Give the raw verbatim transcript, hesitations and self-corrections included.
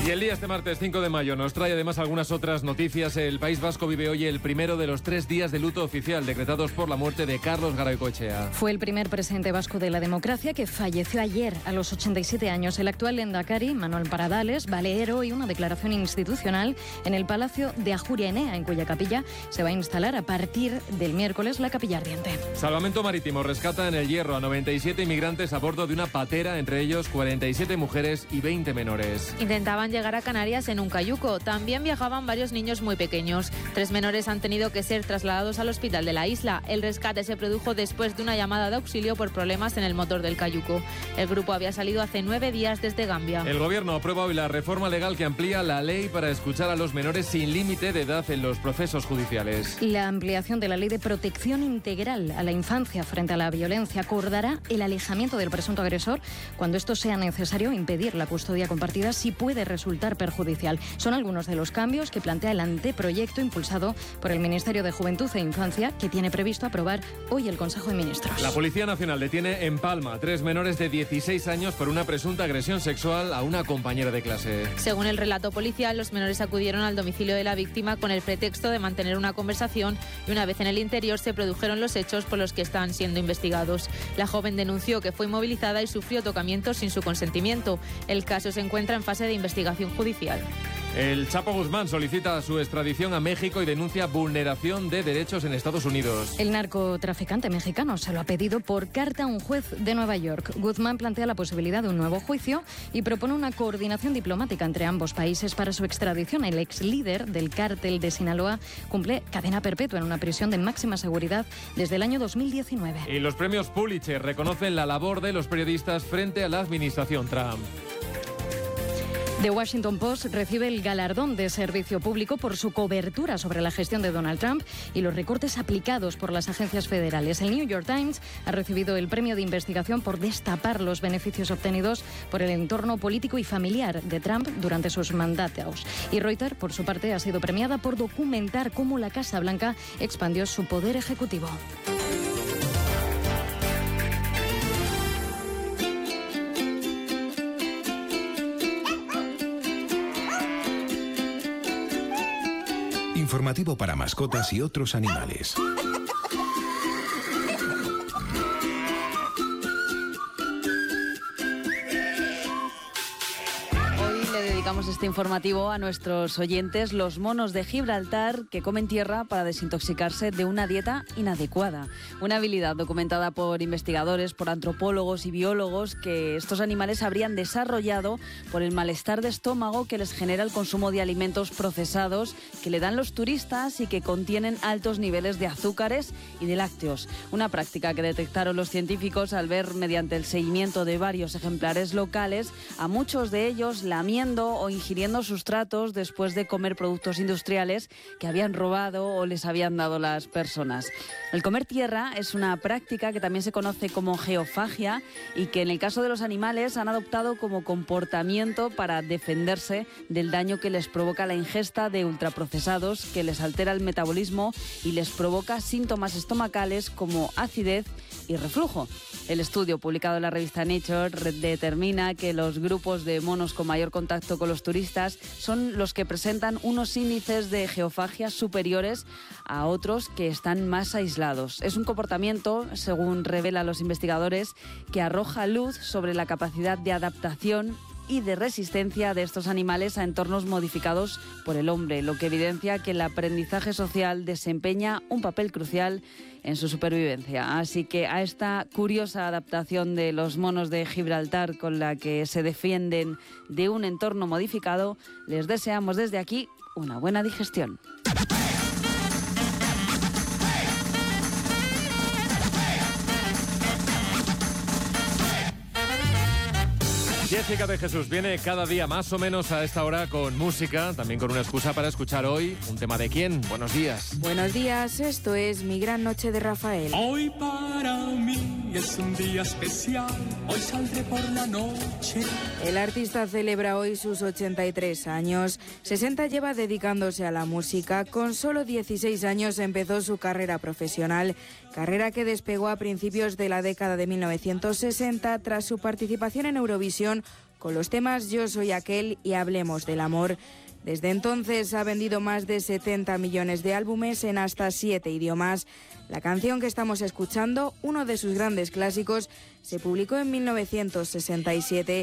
Y el día este martes cinco de mayo nos trae además algunas otras noticias. El País Vasco vive hoy el primero de los tres días de luto oficial decretados por la muerte de Carlos Garaikoetxea. Fue el primer presidente vasco de la democracia que falleció ayer a los ochenta y siete años. El actual lehendakari, Manuel Paradales, va a leer hoy una declaración institucional en el Palacio de Ajuria Enea, en cuya capilla se va a instalar a partir del miércoles la capilla ardiente. Salvamento Marítimo rescata en el Hierro a noventa y siete inmigrantes a bordo de una patera, entre ellos cuarenta y siete mujeres y veinte menores. Intentaban llegar a Canarias en un cayuco. También viajaban varios niños muy pequeños. Tres menores han tenido que ser trasladados al hospital de la isla. El rescate se produjo después de una llamada de auxilio por problemas en el motor del cayuco. El grupo había salido hace nueve días desde Gambia. El gobierno aprueba hoy la reforma legal que amplía la ley para escuchar a los menores sin límite de edad en los procesos judiciales. La ampliación de la ley de protección integral a la infancia frente a la violencia acordará el alejamiento del presunto agresor cuando esto sea necesario, impedir la custodia compartida si puede resultar perjudicial. Son algunos de los cambios que plantea el anteproyecto impulsado por el Ministerio de Juventud e Infancia, que tiene previsto aprobar hoy el Consejo de Ministros. La Policía Nacional detiene en Palma a tres menores de dieciséis años por una presunta agresión sexual a una compañera de clase. Según el relato policial, los menores acudieron al domicilio de la víctima con el pretexto de mantener una conversación y una vez en el interior se produjeron los hechos por los que están siendo investigados. La joven denunció que fue inmovilizada y sufrió tocamientos sin su consentimiento. El caso se encuentra en fase de investigación judicial. El Chapo Guzmán solicita su extradición a México y denuncia vulneración de derechos en Estados Unidos. El narcotraficante mexicano se lo ha pedido por carta a un juez de Nueva York. Guzmán plantea la posibilidad de un nuevo juicio y propone una coordinación diplomática entre ambos países para su extradición. El ex líder del cártel de Sinaloa cumple cadena perpetua en una prisión de máxima seguridad desde el año dos mil diecinueve. Y los premios Pulitzer reconocen la labor de los periodistas frente a la administración Trump. The Washington Post recibe el galardón de servicio público por su cobertura sobre la gestión de Donald Trump y los recortes aplicados por las agencias federales. El New York Times ha recibido el premio de investigación por destapar los beneficios obtenidos por el entorno político y familiar de Trump durante sus mandatos. Y Reuters, por su parte, ha sido premiada por documentar cómo la Casa Blanca expandió su poder ejecutivo. Informativo para mascotas y otros animales. Dedicamos este informativo a nuestros oyentes, los monos de Gibraltar que comen tierra para desintoxicarse de una dieta inadecuada. Una habilidad documentada por investigadores, por antropólogos y biólogos que estos animales habrían desarrollado por el malestar de estómago que les genera el consumo de alimentos procesados que le dan los turistas y que contienen altos niveles de azúcares y de lácteos. Una práctica que detectaron los científicos al ver mediante el seguimiento de varios ejemplares locales a muchos de ellos lamiendo o ingiriendo sustratos después de comer productos industriales que habían robado o les habían dado las personas. El comer tierra es una práctica que también se conoce como geofagia y que en el caso de los animales han adoptado como comportamiento para defenderse del daño que les provoca la ingesta de ultraprocesados, que les altera el metabolismo y les provoca síntomas estomacales como acidez y reflujo. El estudio publicado en la revista Nature determina que los grupos de monos con mayor contacto con los turistas son los que presentan unos índices de geofagia superiores a otros que están más aislados. Es un comportamiento, según revelan los investigadores, que arroja luz sobre la capacidad de adaptación y de resistencia de estos animales a entornos modificados por el hombre, lo que evidencia que el aprendizaje social desempeña un papel crucial en su supervivencia. Así que a esta curiosa adaptación de los monos de Gibraltar con la que se defienden de un entorno modificado, les deseamos desde aquí una buena digestión. Jessica de Jesús viene cada día más o menos a esta hora con música, también con una excusa para escuchar hoy un tema de quién. Buenos días. Buenos días, esto es Mi Gran Noche de Rafael. Hoy para mí es un día especial, hoy saldré por la noche. El artista celebra hoy sus ochenta y tres años, sesenta lleva dedicándose a la música, con solo dieciséis años empezó su carrera profesional, carrera que despegó a principios de la década de mil novecientos sesenta tras su participación en Eurovisión con los temas Yo soy aquel y Hablemos del amor. Desde entonces ha vendido más de setenta millones de álbumes en hasta siete idiomas. La canción que estamos escuchando, uno de sus grandes clásicos, se publicó en mil novecientos sesenta y siete